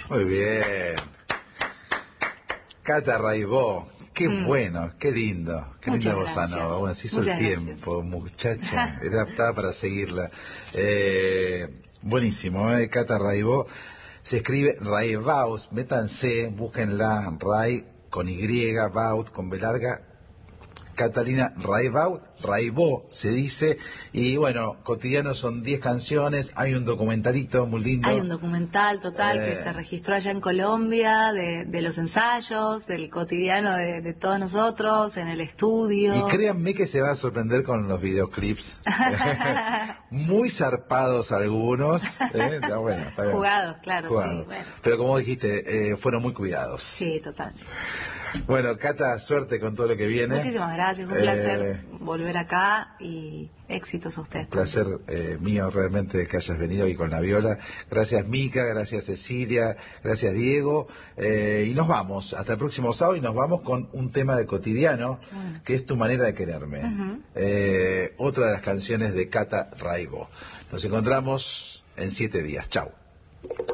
Muy bien. Cata Raibó, qué bueno, qué lindo bossa nova. Bueno, se hizo el tiempo, muchacha, estaba para seguirla. Buenísimo, Cata Raibó. Se escribe Raibaus, métanse, búsquenla, Ray con Y, Baut con B larga, Catalina Raibó se dice, y bueno, cotidiano son 10 canciones, hay un documentalito muy lindo. Hay un documental total que se registró allá en Colombia, de los ensayos, del cotidiano de todos nosotros, en el estudio. Y créanme que se va a sorprender con los videoclips. Muy zarpados algunos. Está bueno, está bien. Jugados, claro, Jugados. Sí. Bueno. Pero como dijiste, fueron muy cuidados. Sí, total. Bueno, Cata, suerte con todo lo que viene. Muchísimas gracias, un placer volver acá y éxitos a ustedes. Un placer mío realmente que hayas venido aquí con la viola. Gracias Mica, gracias Cecilia, gracias Diego. Y nos vamos, hasta el próximo sábado y nos vamos con un tema de cotidiano, que es Tu manera de quererme. Otra de las canciones de Cata Raibó. Nos encontramos en 7 días. Chau.